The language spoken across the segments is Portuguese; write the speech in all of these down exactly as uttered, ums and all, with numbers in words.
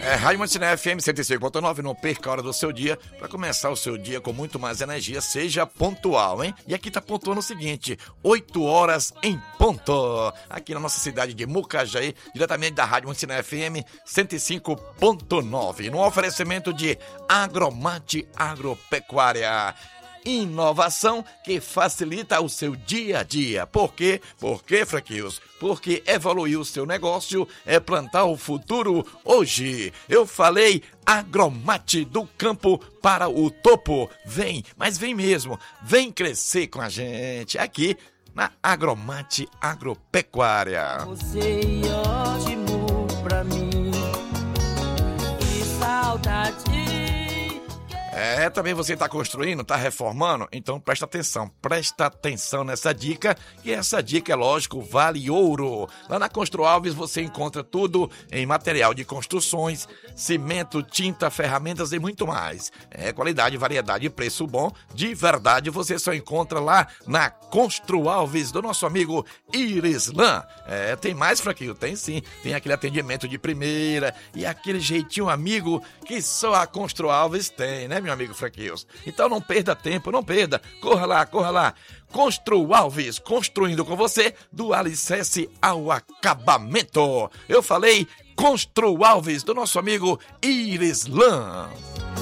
É Rádio Mantinê F M cento e cinco ponto nove, não perca a hora do seu dia para começar o seu dia com muito mais energia, seja pontual, hein? E aqui tá pontuando o seguinte, oito horas em ponto, aqui na nossa cidade de Mucajaí, diretamente da Rádio Mantinê F M cento e cinco ponto nove, no oferecimento de Agromate Agropecuária. Inovação que facilita o seu dia a dia. Por quê? Por quê, Franquinhos? Porque evoluir o seu negócio é plantar o futuro hoje. Eu falei Agromate do campo para o topo. Vem, mas vem mesmo. Vem crescer com a gente aqui na Agromate Agropecuária. Você é ótimo pra mim. Que saudade. É, também você está construindo, está reformando? Então presta atenção, presta atenção nessa dica, que essa dica, é lógico, vale ouro. Lá na Constru Alves você encontra tudo em material de construções, cimento, tinta, ferramentas e muito mais. É qualidade, variedade e preço bom, de verdade você só encontra lá na Constru Alves, do nosso amigo Irislan. É, tem mais, Fraquinho? Tem sim, tem aquele atendimento de primeira e aquele jeitinho amigo que só a Constru Alves tem, né, meu amigo Franquinhos? Então não perda tempo, não perda. Corra lá, corra lá. Constru Alves, construindo com você do alicerce ao acabamento. Eu falei Constru Alves, do nosso amigo Irislan.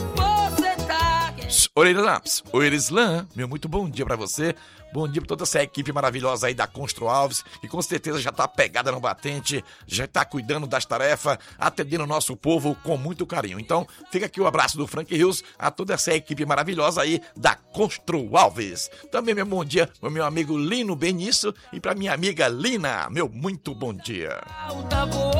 O Irislan, o Irislan, meu muito bom dia pra você. Bom dia para toda essa equipe maravilhosa aí da Constru Alves, que com certeza já tá pegada no batente, já tá cuidando das tarefas, atendendo o nosso povo com muito carinho. Então, fica aqui o abraço do Frank Rios a toda essa equipe maravilhosa aí da Constru Alves. Também meu bom dia pro meu amigo Lino Benício e pra minha amiga Lina, meu muito bom dia.